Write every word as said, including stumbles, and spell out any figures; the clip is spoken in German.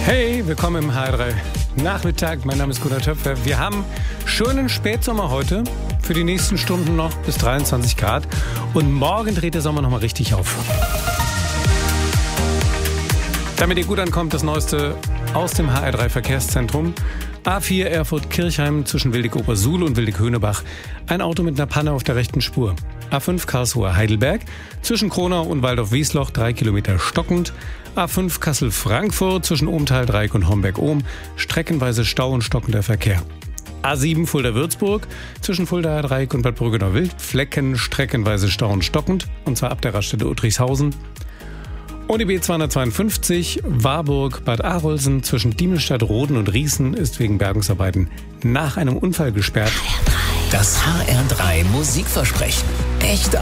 Hey, willkommen im H R drei Nachmittag. Mein Name ist Gunnar Töpfer. Wir haben schönen Spätsommer heute. Für die nächsten Stunden noch bis dreiundzwanzig Grad. Und morgen dreht der Sommer nochmal richtig auf. Damit ihr gut ankommt, das Neueste aus dem H R drei Verkehrszentrum. A vier Erfurt-Kirchheim zwischen Wildig-Obersuhl und Wildig-Höhnebach. Ein Auto mit einer Panne auf der rechten Spur. A fünf Karlsruhe-Heidelberg zwischen Kronau und Waldorf-Wiesloch drei Kilometer stockend. A fünf Kassel-Frankfurt zwischen Ohmtal-Dreieck und Homberg-Ohm. Streckenweise Stau und stockender Verkehr. A sieben Fulda-Würzburg zwischen Fulda-Dreieck und Bad Brüggenau-Wildflecken. Streckenweise Stau und stockend. Und zwar ab der Raststätte Uttrichshausen. Und die B zweihundertzweiundfünfzig Warburg-Bad Arolsen zwischen Diemelstadt, Roden und Riesen ist wegen Bergungsarbeiten nach einem Unfall gesperrt. Das H R drei Musikversprechen. Echte